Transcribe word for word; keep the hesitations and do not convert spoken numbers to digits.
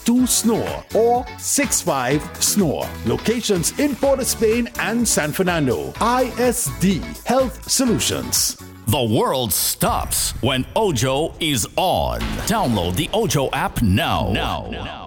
two S N O R or six five S N O R. Locations in Port of Spain and San Fernando. I S D Health Solutions. The world stops when Ojo is on. Download the Ojo app now. Now. now.